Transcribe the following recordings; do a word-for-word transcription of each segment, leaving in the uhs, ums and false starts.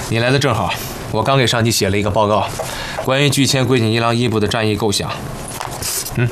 你来的正好，我刚给上级写了一个报告，关于拒签龟井一郎一部的战役构想。嗯。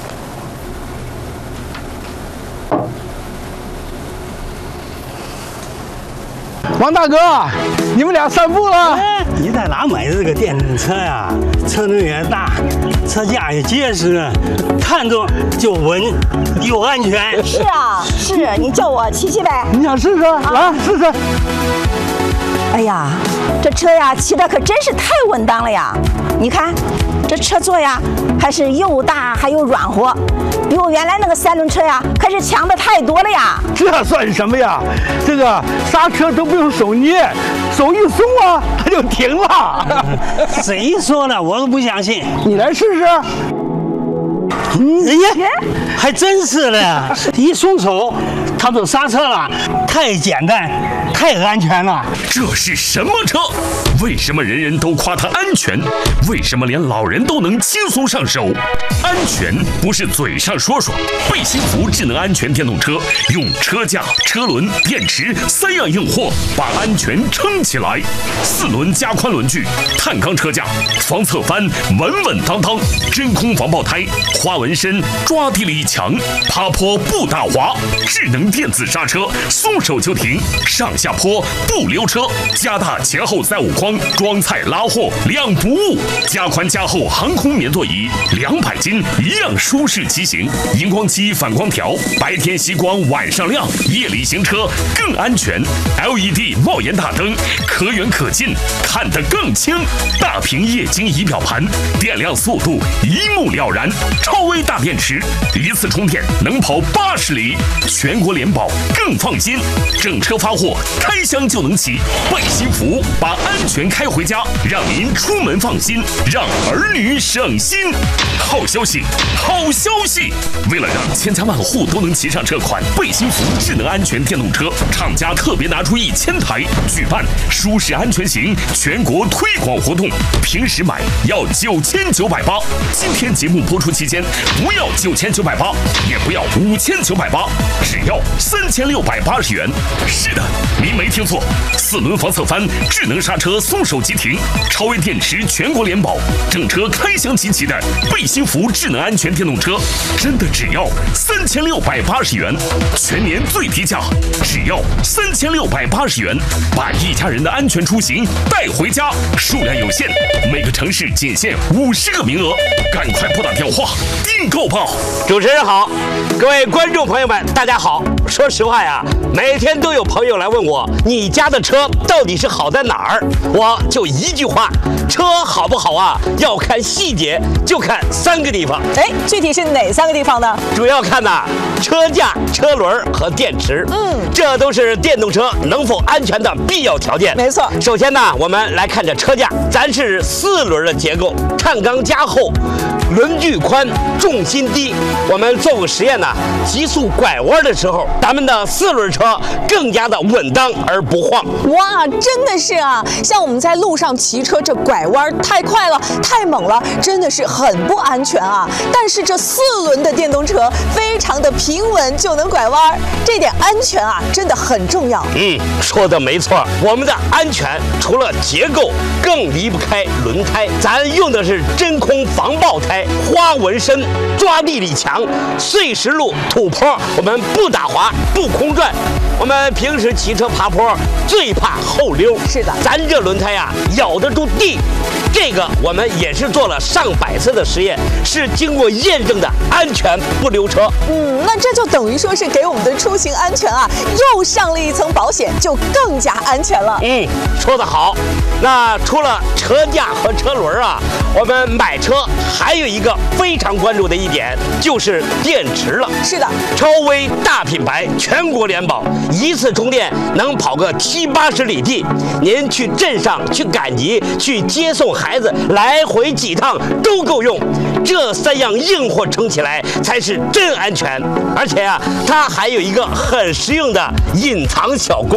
王大哥，你们俩散步了？ 哎，你在哪买的这个电动车呀？车能也大，车架也结实，看着就稳又安全。 是啊，是你叫我骑骑呗。 你想试试？来试试。 哎呀，这车呀骑的可真是太稳当了呀！你看，这车座呀还是又大还又软和，比我原来那个三轮车呀可是强的太多了呀！ 这算什么呀？这个刹车都不用手捏，手一松啊，它就停了。 谁说的？我都不相信。 你来试试。 嗯，哎呀，还真是的，一松手，它就刹车了，太简单，太安全了。 这是什么车？为什么人人都夸它安全？为什么连老人都能轻松上手？安全不是嘴上说说。贝辛福智能安全电动车用车架、车轮、电池三样硬货把安全撑起来。四轮加宽轮距，碳钢车架，防侧翻稳稳当当，真空防爆胎，花纹身，抓地力强，爬坡不打滑，智能电子刹车，松手就停，上下坡不溜车，加大前后载物框，装菜拉货两不误，加宽加厚航空棉座椅，两百斤一样舒适骑行，荧光漆反光条，白天吸光晚上亮，夜里行车更安全。L E D 帽檐大灯，可远可近，看得更清。大屏液晶仪表盘，电量速度一目了然。超微大电池，一次充电能跑八十里，全国联保更放心。整车发货，开箱就能骑。贝辛福把安全开回家，让您出门放心，让儿女省心。好消息，好消息！为了让千家万户都能骑上这款贝辛福智能安全电动车，厂家特别拿出一千台，举办舒适安全行全国推广活动。平时买要九千九百八，今天节目播出期间不要九千九百八，也不要五千九百八，只要三千六百八十元。是的，您没听错，四轮防侧翻，智能刹车，松手即停，超微电池，全国联保，整车开箱齐齐的贝辛福智能安全电动车，真的只要三千六百八十元，全年最低价，只要三千六百八十元，把一家人的安全出行带回家，数量有限，每个城市仅限五十个名额，赶快拨打电话订购吧。 主持人好，各位观众朋友们，大家好。说实话呀，每天都有朋友来问我，你家的车到底是好在哪儿？我就一句话，车好不好啊，要看细节，就看三个地方。 哎，具体是哪三个地方呢？ 主要看呐，车架、车轮和电池。嗯，这都是电动车能否安全的必要条件。 没错。 首先呢，我们来看这车架，咱是四轮的结构，碳钢加厚，轮距宽，重心低。我们做过实验呢，急速拐弯的时候，咱们的四轮车更加的稳当而不晃。 哇，真的是啊！像我们在路上骑车，这拐弯太快了，太猛了，真的是很不安全啊。但是这四轮的电动车非常的平稳，就能拐弯，这点安全啊，真的很重要。 嗯，说的没错。我们的安全除了结构，更离不开轮胎。咱用的是真空防爆胎，花纹身，抓地力强，碎石路、土坡我们不打滑，不空转。我们平时骑车爬坡最怕后溜， 是的， 咱这轮胎呀咬得住地。这个我们也是做了上百次的实验，是经过验证的安全不溜车。 嗯，那这就等于说是给我们的出行安全啊又上了一层保险，就更加安全了。 嗯，说得好。那除了车架和车轮啊，我们买车还有一个非常关注的一点，就是电池了。 是的， 超微大品牌，全国联保，一次充电能跑个七八十里地。您去镇上、去赶集、去接送孩子，来回几趟都够用。这三样硬货撑起来才是真安全。而且啊，它还有一个很实用的隐藏小功